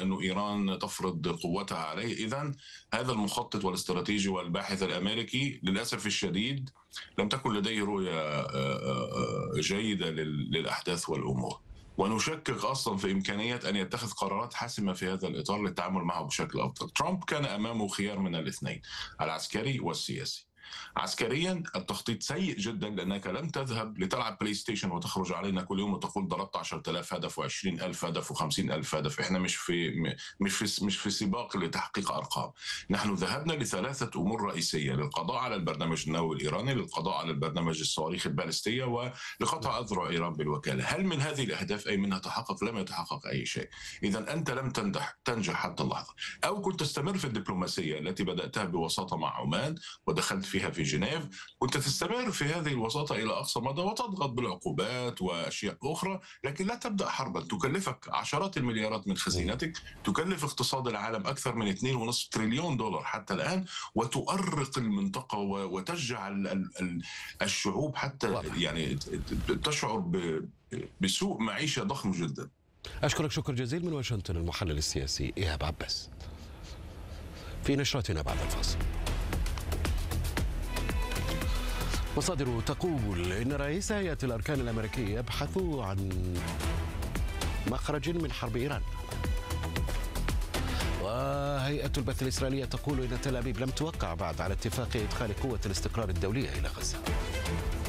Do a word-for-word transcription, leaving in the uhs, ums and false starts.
وأن إيران تفرض قوتها عليه. إذن هذا المخطط والاستراتيجي والباحث الأمريكي للأسف الشديد لم تكن لديه رؤية جيدة للأحداث والأمور، ونشكك أصلا في إمكانية أن يتخذ قرارات حاسمة في هذا الإطار للتعامل معه بشكل أفضل. ترامب كان أمامه خيار من الاثنين، العسكري والسياسي. عسكريا التخطيط سيء جدا، لأنك لم تذهب لتلعب بلاي ستيشن وتخرج علينا كل يوم وتقول ضربت عشرة آلاف هدف وعشرين ألف هدف وخمسين ألف هدف. احنا مش في مش في مش في سباق لتحقيق أرقام. نحن ذهبنا لثلاثة أمور رئيسية: للقضاء على البرنامج النووي الإيراني، للقضاء على البرنامج الصواريخ البالستية، ولقطع أذرع إيران بالوكالة. هل من هذه الأهداف أي منها تحقق؟ لم يتحقق أي شيء. إذا أنت لم تنجح تنجح حتى اللحظة. أو كنت تستمر في الدبلوماسية التي بدأتها بوساطة مع عمان ودخلت فيها في جنيف، كنت تستمر في هذه الوساطة إلى أقصى مدى وتضغط بالعقوبات وأشياء أخرى، لكن لا تبدأ حربا تكلفك عشرات المليارات من خزينتك، تكلف اقتصاد العالم أكثر من اثنين فاصلة خمسة تريليون دولار حتى الآن، وتؤرق المنطقة وتجعل الشعوب حتى يعني تشعر بسوء معيشة ضخم جدا. أشكرك شكر جزيل من واشنطن المحلل السياسي إيهاب عباس. في نشرتنا بعد الفاصل. مصادر تقول إن رئيس هيئة الأركان الأمريكي يبحث عن مخرج من حرب إيران. وهيئة البث الإسرائيلية تقول إن تل أبيب لم توقع بعد على اتفاق إدخال قوة الاستقرار الدولية إلى غزة.